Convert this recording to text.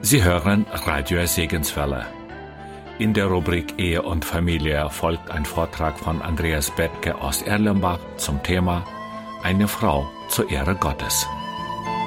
Sie hören Radio Segenswelle. In der Rubrik Ehe und Familie folgt ein Vortrag von Andreas Bethke aus Erlenbach zum Thema Eine Frau zur Ehre Gottes.